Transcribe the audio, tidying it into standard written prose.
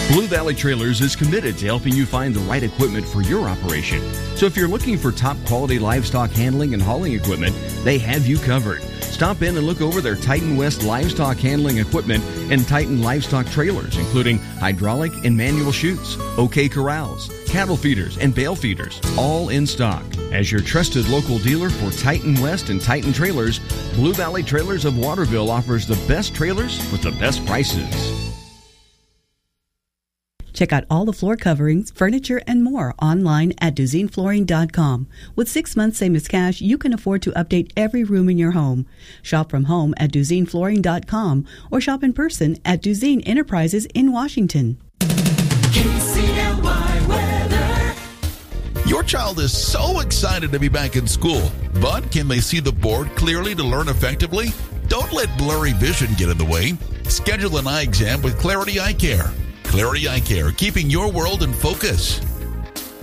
Blue Valley Trailers is committed to helping you find the right equipment for your operation. So if you're looking for top quality livestock handling and hauling equipment, they have you covered. Stop in and look over their Titan West livestock handling equipment and Titan livestock trailers, including hydraulic and manual chutes, OK corrals, cattle feeders, and bale feeders, all in stock. As your trusted local dealer for Titan West and Titan Trailers, Blue Valley Trailers of Waterville offers the best trailers with the best prices. Check out all the floor coverings, furniture, and more online at DuzinFlooring.com. With 6 months same as cash, you can afford to update every room in your home. Shop from home at DuzinFlooring.com or shop in person at Duzin Enterprises in Washington. KCLY weather. Your child is so excited to be back in school, but can they see the board clearly to learn effectively? Don't let blurry vision get in the way. Schedule an eye exam with Clarity Eye Care. Clarity Eye Care, keeping your world in focus.